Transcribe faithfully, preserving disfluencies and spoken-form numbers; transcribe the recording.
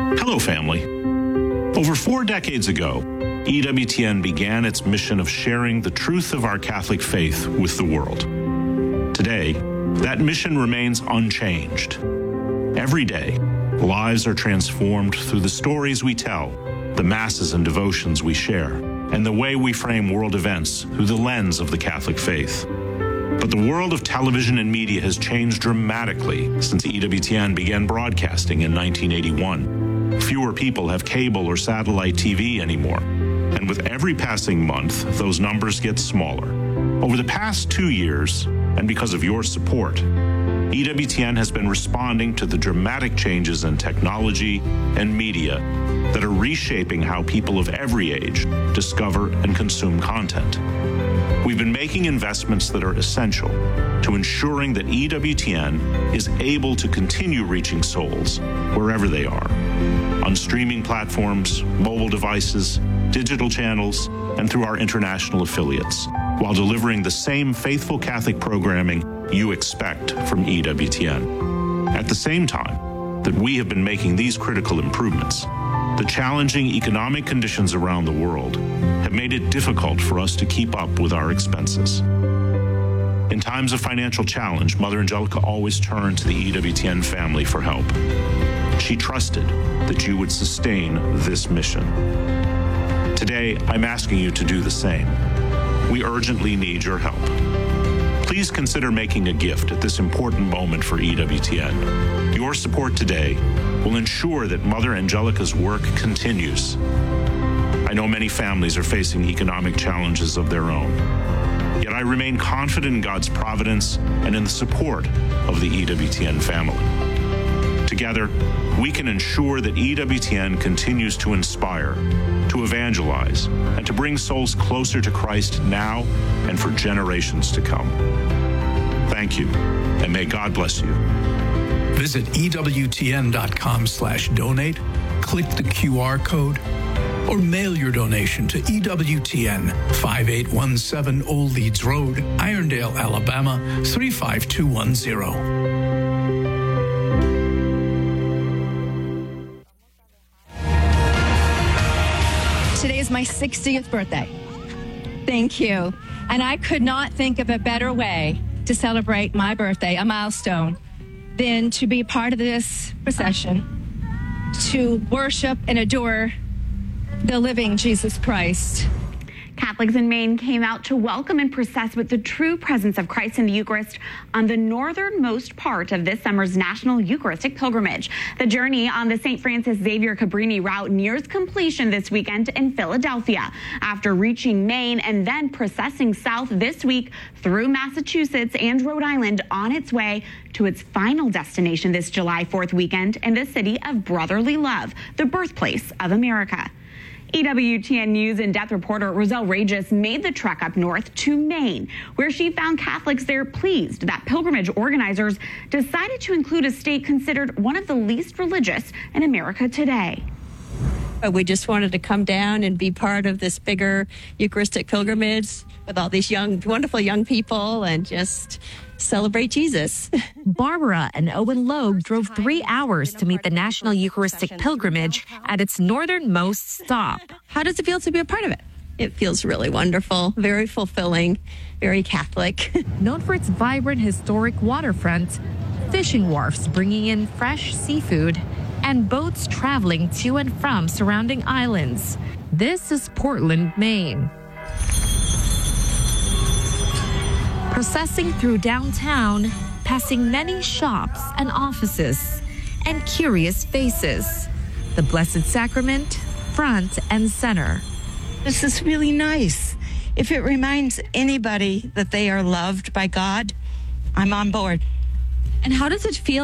Hello, family. Over four decades ago, E W T N began its mission of sharing the truth of our Catholic faith with the world. Today, that mission remains unchanged. Every day, lives are transformed through the stories we tell, the masses and devotions we share, and the way we frame world events through the lens of the Catholic faith. But the world of television and media has changed dramatically since E W T N began broadcasting in nineteen eighty-one. Fewer people have cable or satellite T V anymore, and with every passing month, those numbers get smaller. Over the past two years, and because of your support, E W T N has been responding to the dramatic changes in technology and media that are reshaping how people of every age discover and consume content. We've been making investments that are essential to ensuring that E W T N is able to continue reaching souls wherever they are, on streaming platforms, mobile devices, digital channels, and through our international affiliates, while delivering the same faithful Catholic programming you expect from E W T N. At the same time that we have been making these critical improvements, the challenging economic conditions around the world have made it difficult for us to keep up with our expenses. In times of financial challenge, Mother Angelica always turned to the E W T N family for help. She trusted that you would sustain this mission. Today, I'm asking you to do the same. We urgently need your help. Please consider making a gift at this important moment for E W T N. Your support today will ensure that Mother Angelica's work continues. I know many families are facing economic challenges of their own, yet I remain confident in God's providence and in the support of the E W T N family. Together, we can ensure that E W T N continues to inspire, to evangelize, and to bring souls closer to Christ now and for generations to come. Thank you, and may God bless you. Visit E W T N dot com slash donate, click the Q R code, or mail your donation to E W T N, five eight one seven Old Leeds Road, Irondale, Alabama, three five two one zero. Today is my sixtieth birthday. Thank you. And I could not think of a better way to celebrate my birthday, a milestone, than to be part of this procession, to worship and adore the living Jesus Christ. Catholics in Maine came out to welcome and process with the true presence of Christ in the Eucharist on the northernmost part of this summer's National Eucharistic Pilgrimage. The journey on the Saint Francis Xavier Cabrini route nears completion this weekend in Philadelphia, after reaching Maine and then processing south this week through Massachusetts and Rhode Island on its way to its final destination this July fourth weekend in the city of brotherly love, the birthplace of America. E W T N News in-depth reporter Roselle Regis made the trek up north to Maine, where she found Catholics there pleased that pilgrimage organizers decided to include a state considered one of the least religious in America today. We just wanted to come down and be part of this bigger Eucharistic pilgrimage with all these young, wonderful young people and just celebrate Jesus. Barbara and Owen Loeb drove three hours to meet the National Eucharistic Pilgrimage at its northernmost stop. How does it feel to be a part of it? It feels really wonderful, very fulfilling, very Catholic. Known for its vibrant historic waterfront, fishing wharfs bringing in fresh seafood, and boats traveling to and from surrounding islands. This is Portland, Maine. Processing through downtown, passing many shops and offices, and curious faces. The Blessed Sacrament, front and center. This is really nice. If it reminds anybody that they are loved by God, I'm on board. And how does it feel